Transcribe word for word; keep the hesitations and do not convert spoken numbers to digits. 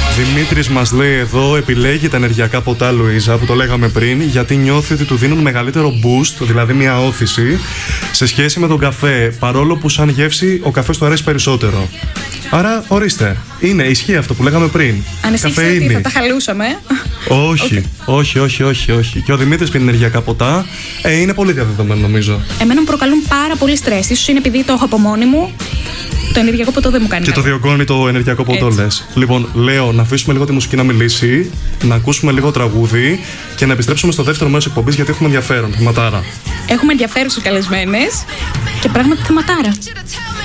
Δημήτρης μας λέει εδώ, επιλέγει τα ενεργειακά ποτά, Λουίζα, που το λέγαμε πριν, γιατί νιώθει ότι του δίνουν μεγαλύτερο boost, δηλαδή μια όθηση, σε σχέση με τον καφέ, παρόλο που σαν γεύση ο καφές του αρέσει περισσότερο. Άρα, ορίστε, είναι, ισχύει αυτό που λέγαμε πριν. Αν εσύ ότι θα τα χαλούσαμε. Όχι, okay. όχι, όχι, όχι, όχι. Και ο Δημήτρης πίνει ενεργειακά ποτά, ε, είναι πολύ διαδεδομένο νομίζω. Εμένα μου προκαλούν πάρα πολύ στρες, ίσως είναι επειδή το έχω από μόνη μου. Το ενεργειακό ποτό δεν μου κάνει. Και καλά. Το διωγγώνει το ενεργειακό ποτό, λες. Λοιπόν, λέω να αφήσουμε λίγο τη μουσική να μιλήσει, να ακούσουμε λίγο τραγούδι και να επιστρέψουμε στο δεύτερο μέρος εκπομπής, γιατί έχουμε ενδιαφέρον. Θεματάρα. Έχουμε ενδιαφέρουσες καλεσμένες και πράγματι θεματάρα.